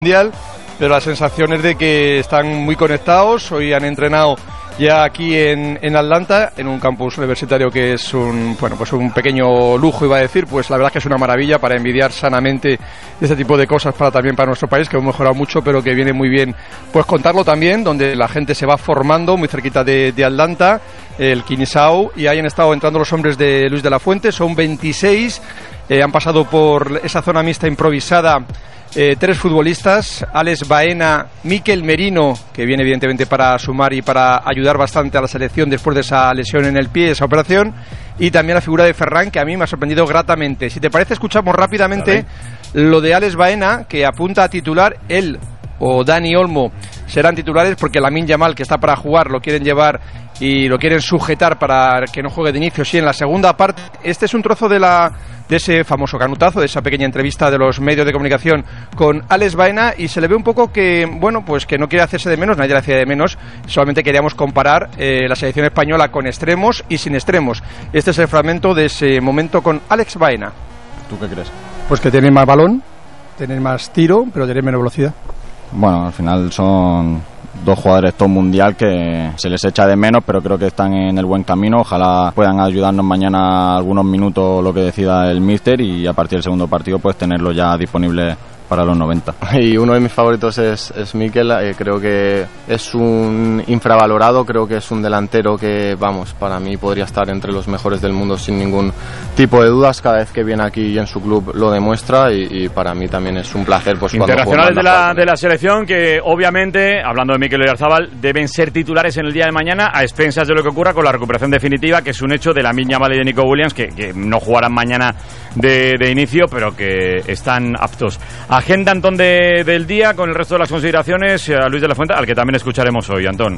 mundial, pero la sensación es de que están muy conectados. Hoy han entrenado ya aquí en Atlanta, en un campus universitario que es un pequeño lujo, iba a decir. Pues la verdad es que es una maravilla para envidiar sanamente este tipo de cosas también para nuestro país, que hemos mejorado mucho, pero que viene muy bien pues contarlo también, donde la gente se va formando muy cerquita de Atlanta, el Kinisau, y ahí han estado entrando los hombres de Luis de la Fuente. Son 26, han pasado por esa zona mixta improvisada. 3 futbolistas, Alex Baena, Mikel Merino, que viene evidentemente para sumar y para ayudar bastante a la selección después de esa lesión en el pie, esa operación, y también la figura de Ferran, que a mí me ha sorprendido gratamente. Si te parece, escuchamos rápidamente lo de Alex Baena, que apunta a titular. Él o Dani Olmo serán titulares porque Lamine Yamal, que está para jugar, lo quieren llevar y lo quieren sujetar para que no juegue de inicio, sí, en la segunda parte. Este es un trozo de ese famoso canutazo, de esa pequeña entrevista de los medios de comunicación con Alex Baena, y se le ve un poco que, pues que no quiere hacerse de menos, nadie le hacía de menos, solamente queríamos comparar la selección española con extremos y sin extremos. Este es el fragmento de ese momento con Alex Baena. ¿Tú qué crees? Pues que tienen más balón, tienen más tiro, pero tienen menos velocidad. Bueno, al final son 2 jugadores top mundial que se les echa de menos, pero creo que están en el buen camino. Ojalá puedan ayudarnos mañana algunos minutos, lo que decida el míster, y a partir del segundo partido pues tenerlo ya disponible para los 90. Y uno de mis favoritos es Mikel. Creo que es un infravalorado, creo que es un delantero que, para mí podría estar entre los mejores del mundo sin ningún tipo de dudas. Cada vez que viene aquí y en su club lo demuestra, y para mí también es un placer. Pues, internacionales de la selección que obviamente, hablando de Mikel Oyarzabal, deben ser titulares en el día de mañana, a expensas de lo que ocurra con la recuperación definitiva, que es un hecho, de Lamine Yamal y de Nico Williams, que no jugarán mañana de inicio, pero que están aptos. Agenda, Antón, del día, con el resto de las consideraciones, a Luis de la Fuente, al que también escucharemos hoy. Antón.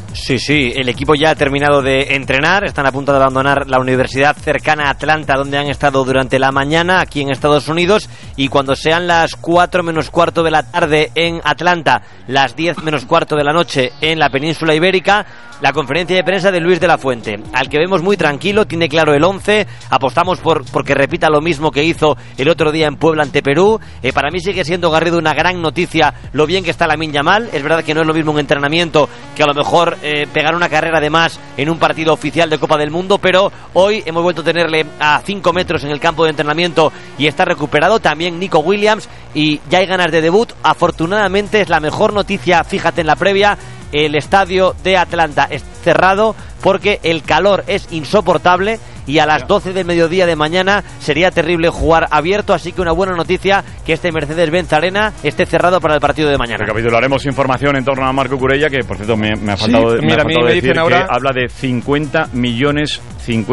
Sí, el equipo ya ha terminado de entrenar, están a punto de abandonar la universidad cercana a Atlanta, donde han estado durante la mañana aquí en Estados Unidos, y cuando sean las 4 menos cuarto de la tarde en Atlanta, las 10 menos cuarto de la noche en la península ibérica, la conferencia de prensa de Luis de la Fuente, al que vemos muy tranquilo, tiene claro el 11, apostamos porque repita lo mismo que hizo el otro día en Puebla ante Perú. Para mí sigue siendo, Garrido, una gran noticia lo bien que está Lamine Yamal. Es verdad que no es lo mismo un entrenamiento que a lo mejor pegar una carrera de más en un partido oficial de Copa del Mundo, pero hoy hemos vuelto a tenerle a 5 metros en el campo de entrenamiento y está recuperado. También Nico Williams, y ya hay ganas de debut. Afortunadamente es la mejor noticia, fíjate en la previa, el estadio de Atlanta es cerrado porque el calor es insoportable y a las 12 del mediodía de mañana sería terrible jugar abierto, así que una buena noticia que este Mercedes-Benz Arena esté cerrado para el partido de mañana. Recapitularemos información en torno a Marco Curella, que por cierto me ha faltado, decir ahora que habla de 50 millones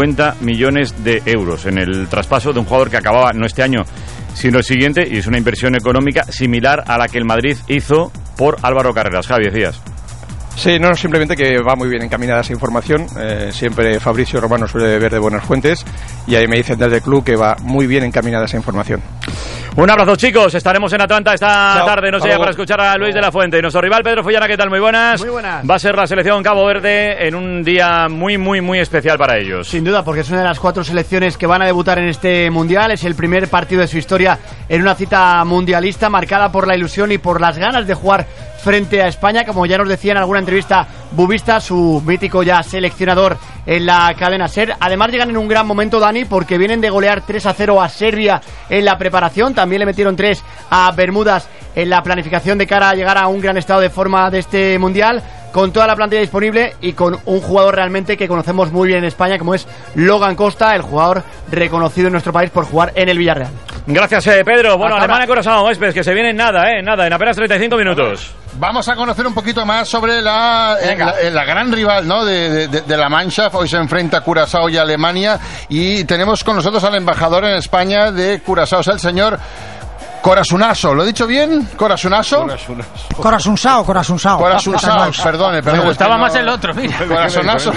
de euros en el traspaso de un jugador que acababa no este año sino el siguiente, y es una inversión económica similar a la que el Madrid hizo por Álvaro Carreras. Javi, decías. Sí, no, simplemente que va muy bien encaminada esa información. Siempre Fabricio Romano suele ver de buenas fuentes, y ahí me dicen desde el club que va muy bien encaminada esa información. Un abrazo, chicos. Estaremos en Atlanta esta tarde, no sé, para escuchar a Luis de la Fuente. Y nuestro rival Pedro Follana, ¿qué tal? Muy buenas. Muy buenas. Va a ser la selección Cabo Verde en un día muy especial para ellos. Sin duda, porque es una de las 4 selecciones que van a debutar en este Mundial. Es el primer partido de su historia en una cita mundialista, marcada por la ilusión y por las ganas de jugar frente a España, como ya nos decía en alguna entrevista Bubista, su mítico ya seleccionador en la cadena SER. Además llegan en un gran momento, Dani, porque vienen de golear 3-0 a Serbia en la preparación, también le metieron 3 a Bermudas en la planificación de cara a llegar a un gran estado de forma de este Mundial, con toda la plantilla disponible y con un jugador realmente que conocemos muy bien en España, como es Logan Costa, el jugador reconocido en nuestro país por jugar en el Villarreal. Gracias, Pedro. Bueno, Alemania-Curazao, Huéspedes, que se viene en nada, en apenas 35 minutos. Vamos a conocer un poquito más sobre la gran rival, ¿no?, de la Mannschaft. Hoy se enfrenta Curazao y Alemania, y tenemos con nosotros al embajador en España de Curazao, el señor Corasunaso. ¿Lo he dicho bien? ¿Corasunaso? Corasunsao. Perdone. Me gustaba más el otro, mira. Corasunaso.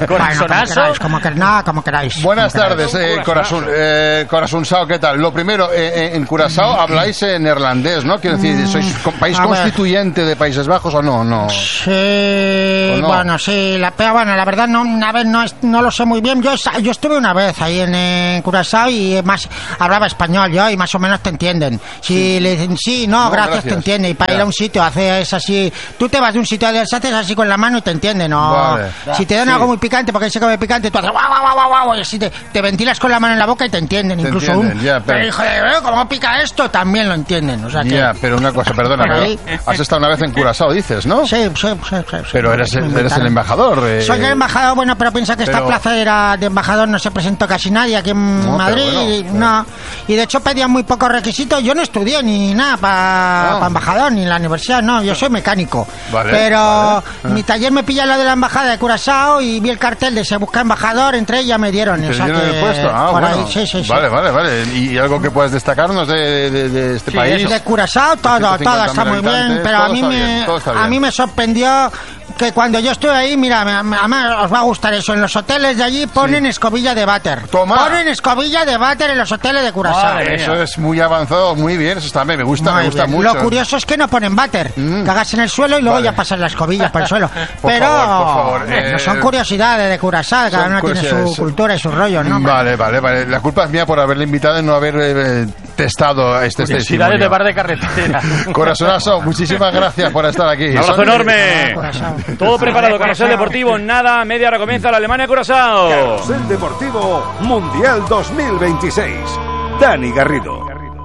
Como queráis. Buenas tardes, Corasunsao, ¿qué tal? Lo primero, en Curazao habláis neerlandés, ¿no? Quiero decir, ¿sois país constituyente de Países Bajos o no? No. Sí, no? Bueno, sí. La verdad no lo sé muy bien. Yo estuve una vez ahí en Curazao y más hablaba español yo, y más o menos te entienden. Si le dicen, sí, no, gracias, te entiende. Y para ir a un sitio, haces así. Tú te vas de un sitio al otro, haces así con la mano y te entiende, ¿no? Vale. Si te dan algo muy picante, porque se come picante, tú haces guau, guau, guau, guau, y así te ventilas con la mano en la boca y te entienden. Te Incluso entienden, ya, pero hijo de, ¿cómo pica esto? También lo entienden. O sea que, ya, pero una cosa, perdona, pero has estado una vez en Curazao, dices, ¿no? Sí. Pero eres el embajador. Soy el embajador, bueno, pero piensa que esta plaza era de embajador, no se presentó casi nadie aquí en Madrid, no. Y de hecho pedían muy pocos requisitos. Yo no estudié ni nada para embajador, ni en la universidad, no, yo soy mecánico. Pero mi taller me pilla lo de la embajada de Curazao y vi el cartel de se busca embajador, entré y ya me dieron. ¿Te dieron el puesto? Bueno. Ahí, sí. Vale. ¿Y algo que puedas destacarnos de este país? De Curazao, todo está muy bien, pero a mí me sorprendió que cuando yo estuve ahí, mira, además os va a gustar eso, en los hoteles de allí ponen escobilla de váter. Ponen escobilla de váter en los hoteles de Curazao. Eso es muy avanzado, muy bien, eso también me gusta mucho. Lo curioso es que no ponen váter, cagas en el suelo y luego ya pasan la escobilla por el suelo. Por favor. No son curiosidades de Curazao, cada uno tiene su cultura y su rollo, ¿no? Vale. La culpa es mía por haberle invitado y no haber testado este testimonio. Curiosidades de bar de carretera. Corazonazo, muchísimas gracias por estar aquí. Un abrazo enorme. Todo preparado, Carrusel Deportivo, nada, media hora comienza la Alemania-Curazao. Carrusel Deportivo Mundial 2026. Dani Garrido.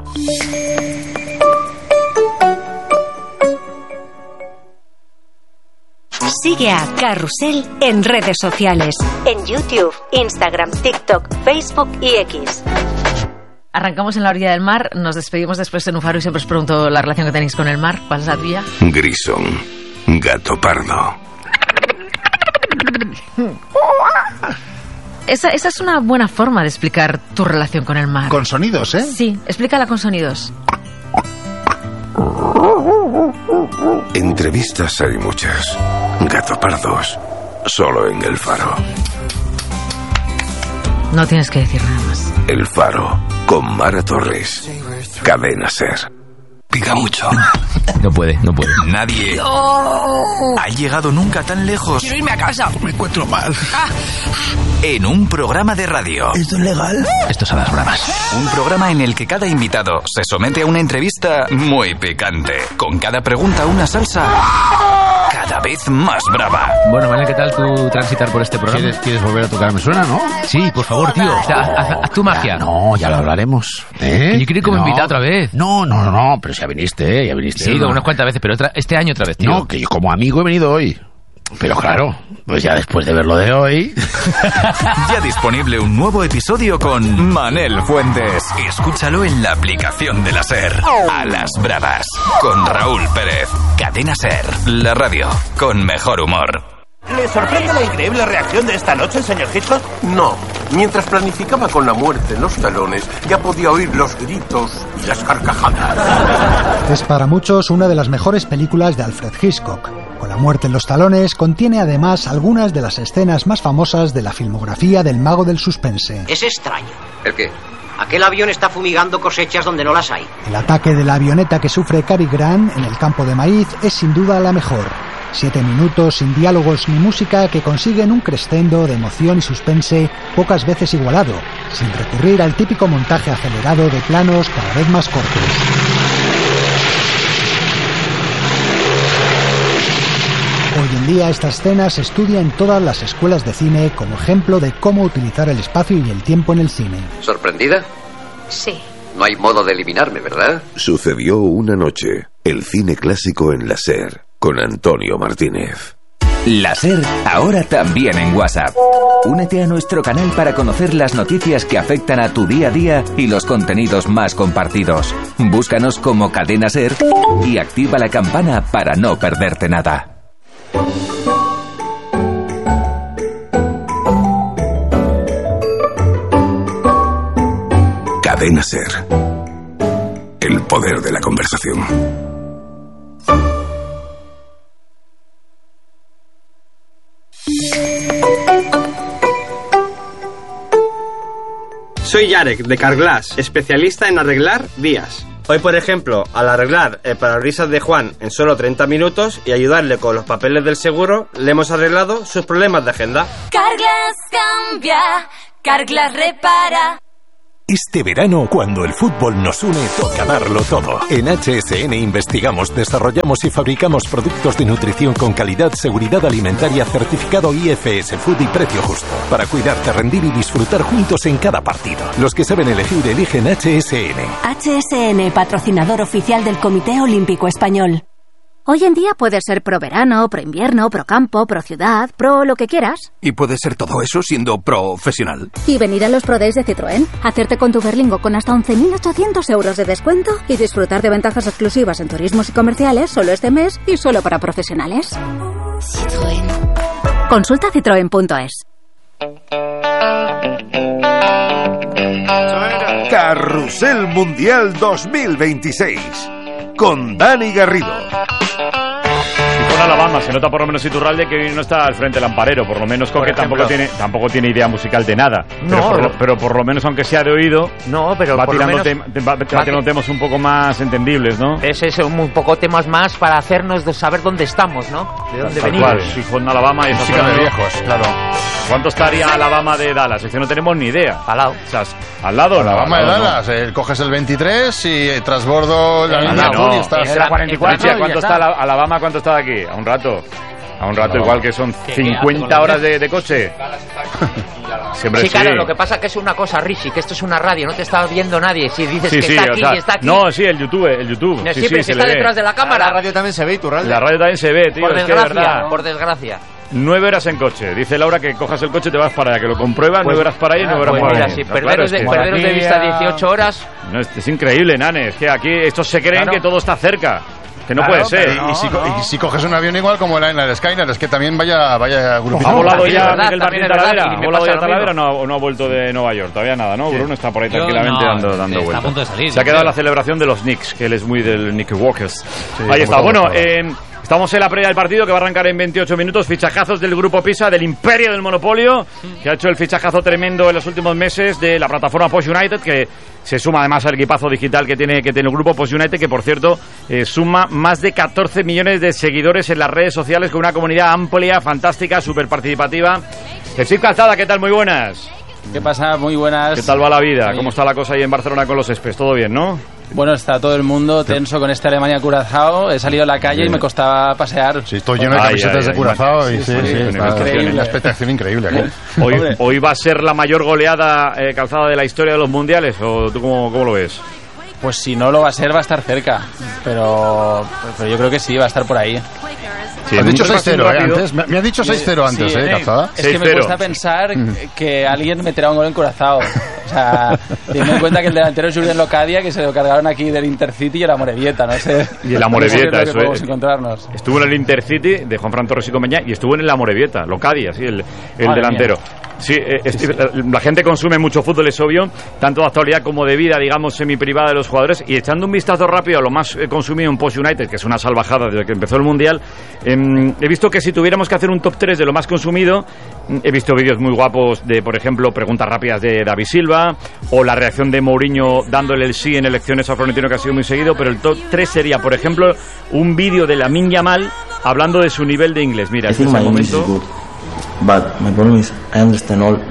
Sigue a Carrusel en redes sociales, en YouTube, Instagram, TikTok, Facebook y X. Arrancamos en la orilla del mar, nos despedimos después en un faro y siempre os pregunto la relación que tenéis con el mar. ¿Cuál es la tuya? Grison, gato pardo. Esa es una buena forma de explicar tu relación con el mar. Con sonidos, ¿eh? Sí, explícala con sonidos. Entrevistas hay muchas. Gato pardos, solo en El Faro. No tienes que decir nada más. El Faro, con Mara Torres. Cadena SER. Pica mucho. No puede. Nadie ha llegado nunca tan lejos. Quiero irme a casa. Me encuentro mal. En un programa de radio. ¿Esto es legal? Esto es a las bravas. Un programa en el que cada invitado se somete a una entrevista muy picante. Con cada pregunta una salsa cada vez más brava. Bueno, Manel, ¿qué tal tú transitar por este programa? ¿Quieres volver a tocar? ¿Me suena, no? Sí, por favor, tío. Haz tu magia. No, ya lo hablaremos. Que yo quiero ir como invitado otra vez. No, pero si ya viniste. Sí, unas cuantas veces, pero este año otra vez, tío. No, que yo como amigo he venido hoy. Pero claro, pues ya después de ver lo de hoy... Ya disponible un nuevo episodio con Manel Fuentes. Escúchalo en la aplicación de la SER. A las bravas, con Raúl Pérez. Cadena SER, la radio con mejor humor. ¿Le sorprende la increíble reacción de esta noche, señor Hitchcock? No. Mientras planificaba con la muerte en los talones, ya podía oír los gritos y las carcajadas. Es para muchos una de las mejores películas de Alfred Hitchcock. Con la muerte en los talones, contiene además algunas de las escenas más famosas de la filmografía del mago del suspense. Es extraño. ¿El qué? Aquel avión está fumigando cosechas donde no las hay. El ataque de la avioneta que sufre Cary Grant en el campo de maíz es sin duda la mejor. 7 minutos sin diálogos ni música que consiguen un crescendo de emoción y suspense pocas veces igualado, sin recurrir al típico montaje acelerado de planos cada vez más cortos. Hoy en día esta escena se estudia en todas las escuelas de cine como ejemplo de cómo utilizar el espacio y el tiempo en el cine. ¿Sorprendida? Sí. No hay modo de eliminarme, ¿verdad? Sucedió una noche. El cine clásico en la SER. Con Antonio Martínez. La SER, ahora también en WhatsApp. Únete a nuestro canal para conocer las noticias que afectan a tu día a día y los contenidos más compartidos. Búscanos como Cadena SER y activa la campana para no perderte nada. Cadena SER. El poder de la conversación. Soy Yarek, de Carglass, especialista en arreglar vías. Hoy, por ejemplo, al arreglar el parabrisas de Juan en solo 30 minutos y ayudarle con los papeles del seguro, le hemos arreglado sus problemas de agenda. Carglass cambia, Carglass repara. Este verano, cuando el fútbol nos une, toca darlo todo. En HSN investigamos, desarrollamos y fabricamos productos de nutrición con calidad, seguridad alimentaria, certificado IFS Food y precio justo. Para cuidarte, rendir y disfrutar juntos en cada partido. Los que saben elegir, eligen HSN. HSN, patrocinador oficial del Comité Olímpico Español. Hoy en día puedes ser pro verano, pro invierno, pro campo, pro ciudad, pro lo que quieras. Y puedes ser todo eso siendo profesional. Y venir a los Pro Days de Citroën, hacerte con tu Berlingo con hasta 11.800 euros de descuento y disfrutar de ventajas exclusivas en turismos y comerciales solo este mes y solo para profesionales. Citroën. Consulta citroen.es. Carrusel Mundial 2026 con Dani Garrido. Y con Alabama se nota por lo menos Iturralde que no está al frente lamparero, por lo menos Coque tampoco tiene idea musical de nada. Pero por lo menos aunque sea de oído, pero va por tirando, lo menos, va tirando temas un poco más entendibles, ¿no? Es eso, un poco temas más para hacernos saber dónde estamos, ¿no? De dónde venimos. Si con Alabama y música de viejos, claro. ¿Cuánto estaría Alabama de Dallas? Es que no tenemos ni idea. Al lado. O sea, al lado. Alabama de no. Dallas. Coges el 23 y transbordo la línea azul y estás. Es la 44. ¿Cuánto está Alabama? ¿Cuánto está de aquí? A un rato. Igual que son 50 horas de coche. Siempre sí, claro, lo que pasa es que es una cosa, Rishi, que esto es una radio, no te está viendo nadie. Si dices que está aquí y está aquí. No, sí, el YouTube. No, sí, pero está detrás de la cámara. La radio también se ve, Iturralde. La radio también se ve, tío. Por desgracia. 9 horas en coche. Dice Laura que cojas el coche y te vas para allá, que lo comprueba, 9 horas para allá y 9 horas para allá. Si perderos de vista 18 horas... No, es increíble, Nane. Es que aquí estos se creen que todo está cerca. Que no puede ser. Y si coges un avión igual como el Skyner, es que también vaya grupito. ¿Ha volado ya Miguel Martín Talavera? ¿Ha volado ya Talavera o no ha vuelto de Nueva York? Todavía nada, ¿no? Bruno está por ahí tranquilamente dando vueltas. Está a punto de salir. Se ha quedado la celebración de los Knicks, que él es muy del Knickerbockers. Ahí está. Bueno, estamos en la previa del partido que va a arrancar en 28 minutos. Fichajazos del Grupo Pisa, del imperio del monopolio, que ha hecho el fichajazo tremendo en los últimos meses de la plataforma Post United, que se suma además al equipazo digital que tiene el Grupo Post United, que por cierto suma más de 14 millones de seguidores en las redes sociales, con una comunidad amplia, fantástica, súper participativa. Steve Calzada, ¿qué tal? Muy buenas. ¿Qué pasa? Muy buenas. ¿Qué tal va la vida? ¿Cómo está la cosa ahí en Barcelona con los Spes? ¿Todo bien, no? Bueno, está todo el mundo tenso con este Alemania-Curazao. He salido a la calle y me costaba pasear. Sí, estoy lleno de camisetas de Curazao. Increíble. Una expectación increíble aquí. ¿Hoy va a ser la mayor goleada Calzada de la historia de los mundiales? ¿O tú cómo lo ves? Pues si no lo va a ser, va a estar cerca. Pero yo creo que sí, va a estar por ahí. Sí, has dicho 6-0 antes. Me has dicho 6-0 antes, Calzada. Es que me cuesta pensar que alguien meterá un gol en Curazao. O sea, teniendo en cuenta que el delantero es Julián Locadia, que se lo cargaron aquí del Intercity y el Amorebieta, no sé. Y el Amorebieta, eso es. Encontrarnos. Estuvo en el Intercity de Juanfran Torres y Comeñá y estuvo en el Amorebieta, Locadia, sí, el delantero. Sí, la gente consume mucho fútbol, es obvio, tanto de actualidad como de vida, digamos, semiprivada de los jugadores. Y echando un vistazo rápido a lo más consumido en Post United, que es una salvajada desde que empezó el Mundial, he visto que si tuviéramos que hacer un top 3 de lo más consumido, he visto vídeos muy guapos de, por ejemplo, preguntas rápidas de David Silva, o la reacción de Mourinho dándole el sí en elecciones a Florentino, que ha sido muy seguido. Pero el top 3 sería, por ejemplo, un vídeo de Lamine Yamal hablando de su nivel de inglés. Mira, este es el momento. But my problem is I understand all,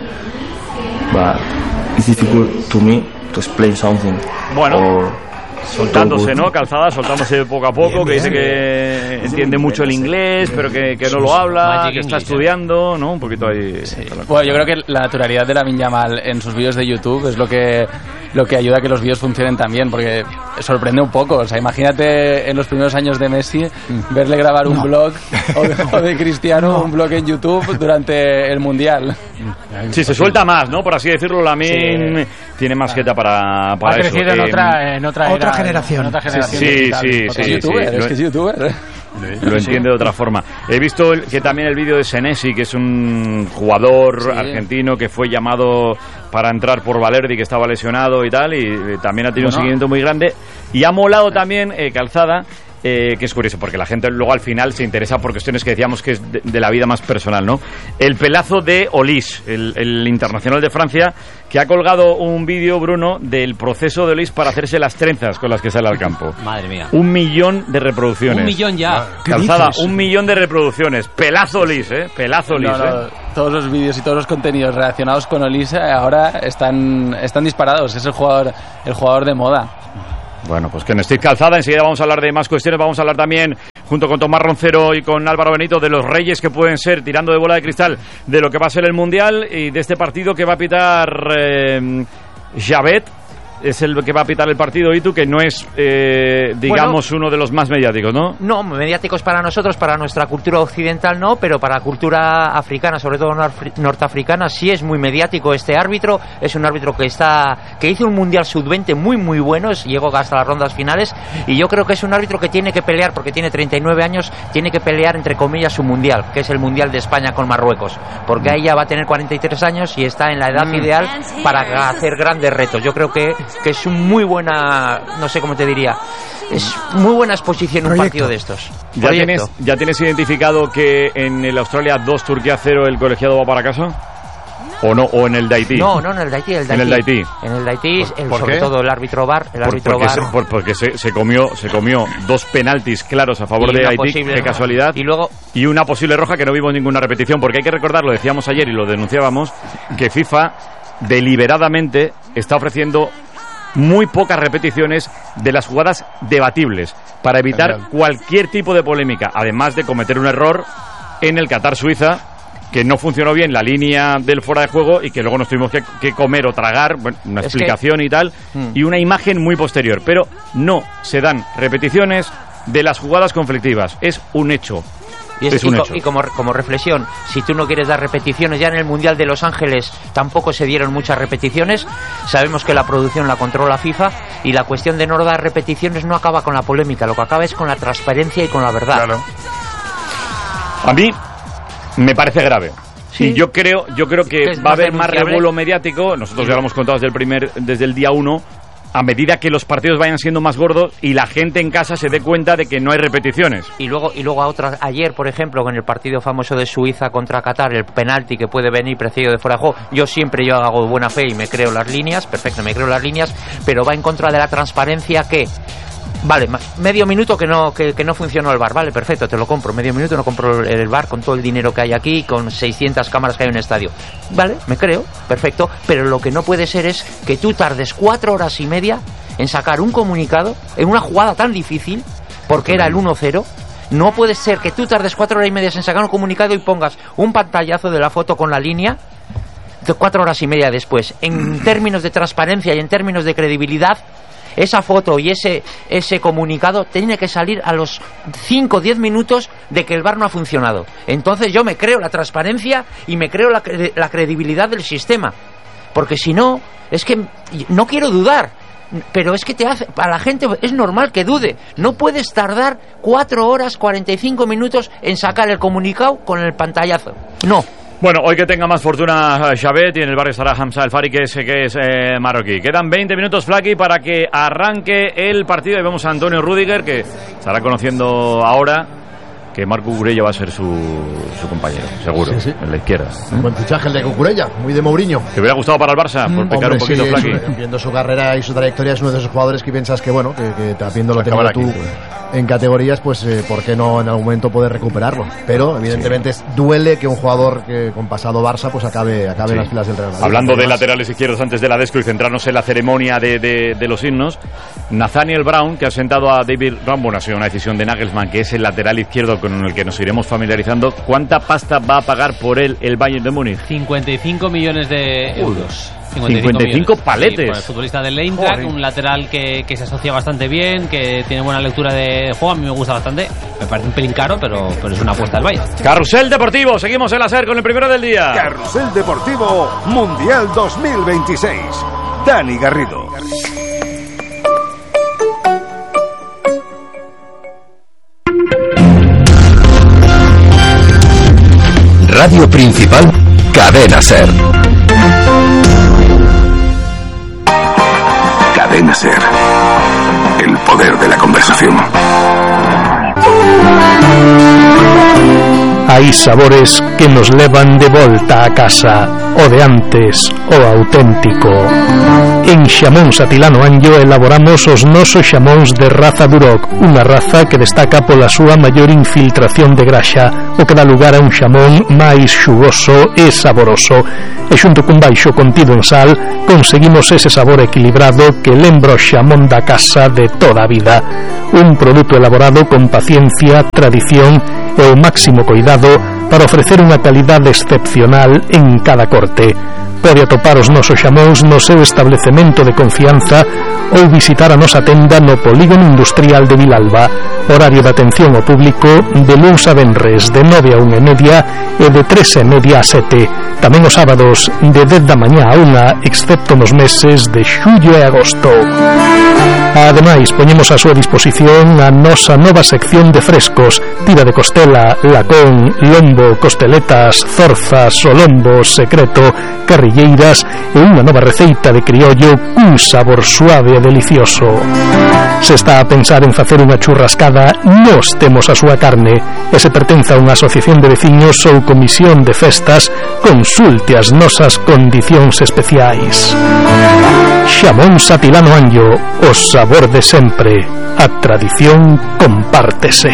but it's difficult to me to explain something. Bueno, soltándose, ¿no? Calzada, soltándose poco a poco, que dice que entiende mucho el inglés, pero que no lo habla, que está estudiando, ¿no? Un poquito ahí. Sí. Bueno, yo creo que la naturalidad de Lamine Yamal en sus vídeos de YouTube es lo que ayuda a que los vídeos funcionen también, porque sorprende un poco. O sea, imagínate en los primeros años de Messi verle grabar un blog o de Cristiano un blog en YouTube durante el Mundial. Sí, se suelta más, ¿no? Por así decirlo, Lamine tiene más jeta para ha eso. Ha crecido en otra generación. Sí. Es que es youtuber. Lo entiende de otra forma. He visto que también el vídeo de Senesi, que es un jugador argentino que fue llamado para entrar por Valerdi, que estaba lesionado y tal, y también ha tenido un seguimiento muy grande. Y ha molado también, Calzada, que es curioso, porque la gente luego al final se interesa por cuestiones que decíamos que es de la vida más personal, ¿no? El pelazo de Olís, el internacional de Francia, que ha colgado un vídeo, Bruno, del proceso de Olís para hacerse las trenzas con las que sale al campo. Madre mía. 1 millón de reproducciones. 1 millón ya. Calzada, 1 millón de reproducciones. Pelazo Olís, Pelazo Olís, Todos los vídeos y todos los contenidos relacionados con Olís ahora están disparados. Es el jugador de moda. Bueno, pues que no estéis calzada. Enseguida vamos a hablar de más cuestiones. Vamos a hablar también, junto con Tomás Roncero y con Álvaro Benito, de los reyes que pueden ser, tirando de bola de cristal, de lo que va a ser el Mundial y de este partido que va a pitar Javet. Es el que va a pitar el partido, Itu, que no es, digamos, uno de los más mediáticos, ¿no? No, mediáticos para nosotros, para nuestra cultura occidental no, pero para la cultura africana, sobre todo norteafricana, sí es muy mediático este árbitro. Es un árbitro que hizo un Mundial Sub-20 muy, muy bueno, llegó hasta las rondas finales, y yo creo que es un árbitro que tiene que pelear, porque tiene 39 años, tiene que pelear, entre comillas, su Mundial, que es el Mundial de España con Marruecos, porque ahí ya va a tener 43 años y está en la edad ideal para hacer grandes retos. Yo creo que es un muy buena, no sé cómo te diría, es muy buena exposición un partido de estos. ¿Ya tienes identificado que en el Australia 2, Turquía 0, el colegiado va para casa? ¿O no? ¿O en el de Haití? No, en el de Haití. En el de Haití, sobre todo el árbitro VAR. Porque se comió 2 penaltis claros a favor de Haití, de casualidad, y una posible roja que no vimos ninguna repetición, porque hay que recordar, lo decíamos ayer y lo denunciábamos, que FIFA deliberadamente está ofreciendo muy pocas repeticiones de las jugadas debatibles para evitar cualquier tipo de polémica, además de cometer un error en el Qatar-Suiza, que no funcionó bien la línea del fuera de juego y que luego nos tuvimos que comer o tragar, una explicación y tal, y una imagen muy posterior, pero no se dan repeticiones de las jugadas conflictivas, es un hecho. Y como reflexión, si tú no quieres dar repeticiones, ya en el Mundial de Los Ángeles tampoco se dieron muchas repeticiones. Sabemos que la producción la controla FIFA, y la cuestión de no dar repeticiones no acaba con la polémica, lo que acaba es con la transparencia y con la verdad. Claro. A mí me parece grave. Sí. Y yo creo que va a haber más revuelo mediático. Nosotros ya lo hemos contado desde el día 1. A medida que los partidos vayan siendo más gordos y la gente en casa se dé cuenta de que no hay repeticiones. Y luego ayer, por ejemplo, en el partido famoso de Suiza contra Qatar, el penalti que puede venir precedido de fuera de juego, yo hago buena fe y me creo las líneas, pero va en contra de la transparencia que... Vale, medio minuto que no funcionó el VAR, vale, perfecto, te lo compro. Medio minuto no compro el VAR con todo el dinero que hay aquí, con 600 cámaras que hay en un estadio. Vale, me creo, perfecto, pero lo que no puede ser es que tú tardes 4 horas y media en sacar un comunicado en una jugada tan difícil, porque era el 1-0. No puede ser que tú tardes 4 horas y media en sacar un comunicado y pongas un pantallazo de la foto con la línea 4 horas y media después. En términos de transparencia y en términos de credibilidad, esa foto y ese comunicado tiene que salir a los 5 o 10 minutos de que el VAR no ha funcionado. Entonces yo me creo la transparencia y me creo la credibilidad del sistema, porque si no, es que no quiero dudar, pero es que a la gente es normal que dude. No puedes tardar 4 horas 45 minutos en sacar el comunicado con el pantallazo. No. Bueno, hoy que tenga más fortuna Javet, y en el barrio estará Hamza El Fari, que es marroquí. Quedan 20 minutos, Flaky, para que arranque el partido, y vemos a Antonio Rüdiger, que estará conociendo ahora que Marco Cucurella va a ser su compañero, seguro, sí. En la izquierda. Buen fichaje el de Cucurella, muy de Mourinho. ¿Te hubiera gustado para el Barça? Por pecar un poquito, Flaky. Viendo su carrera y su trayectoria, es uno de esos jugadores que piensas que, bueno, que habiendo lo tenido tú en categorías, pues ¿por qué no en algún momento poder recuperarlo? Pero evidentemente duele que un jugador que con pasado Barça pues acabe en las filas del Real Madrid. Hablando de laterales izquierdos antes de la desco y centrarnos en la ceremonia de los himnos, Nathaniel Brown, que ha sentado a David Rambo, ha sido una decisión de Nagelsmann, que es el lateral izquierdo con el que nos iremos familiarizando. ¿Cuánta pasta va a pagar por él el Bayern de Múnich? 55 millones de euros. 55 paletes. Sí, el futbolista del Eintracht, un lateral que se asocia bastante bien, que tiene buena lectura de juego. A mí me gusta bastante. Me parece un pelín caro, pero es una apuesta del Bayern. Carrusel Deportivo. Seguimos en la SER con el primero del día. Carrusel Deportivo Mundial 2026. Dani Garrido. Radio Principal, Cadena SER. Cadena SER. El poder de la conversación. Hai sabores que nos levan de volta a casa, o de antes, o auténtico. En Xamóns Atilano Anllo elaboramos os nosos xamóns de raza Duroc, unha raza que destaca pola súa maior infiltración de graxa, o que dá lugar a un xamón máis xugoso e saboroso. E xunto cun baixo contido en sal, conseguimos ese sabor equilibrado que lembra o xamón da casa de toda a vida. Un produto elaborado con paciencia, tradición e o máximo cuidado para ofrecer unha calidade excepcional en cada corte. Pode atopar os nosos xamóns no seu establecemento de confianza ou visitar a nosa tenda no Polígono Industrial de Vilalba. Horario de atención ao público de luns a venres de 9 a 1:30 e de 3:30 a 7. Tamén os sábados de 10 da mañá a 1, excepto nos meses de xullo e agosto. Ademais, poñemos a súa disposición a nosa nova sección de frescos: tira de costela, lacón, lombo, costeletas, zorzas, solombo, secreto, carrilleiras e unha nova receita de criollo cun sabor suave e delicioso. Se está a pensar en facer unha churrascada, nós temos a súa carne. E se pertence a unha asociación de veciños ou comisión de festas, consulte as nosas condicións especiais. Xamóns Atilano Anllo, o sabor de sempre. A tradición compártese.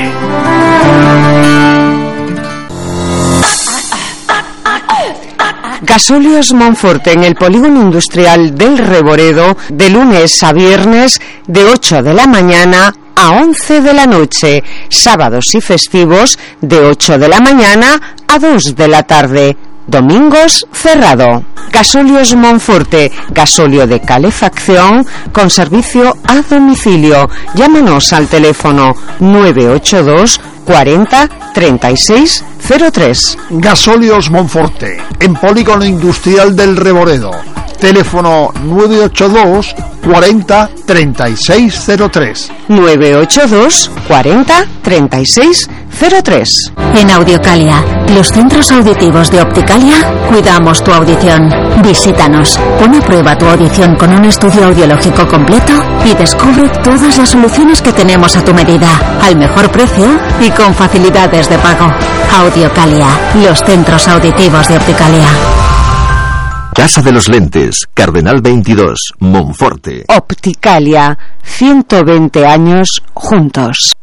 Gasóleos Monforte en el Polígono Industrial del Reboredo, de lunes a viernes, de 8 de la mañana a 11 de la noche, sábados y festivos, de 8 de la mañana a 2 de la tarde. Domingos cerrado. Gasóleos Monforte, gasóleo de calefacción con servicio a domicilio. Llámanos al teléfono 982 40 36 03. Gasóleos Monforte, en Polígono Industrial del Reboredo. Teléfono 982 40 36 03. 982 40 36 03. En Audiocalia, los centros auditivos de Opticalia, cuidamos tu audición. Visítanos, pon a prueba tu audición con un estudio audiológico completo y descubre todas las soluciones que tenemos a tu medida, al mejor precio y con facilidades de pago. Audiocalia, los centros auditivos de Opticalia. Casa de los Lentes, Cardenal 22, Monforte. Opticalia, 120 años juntos.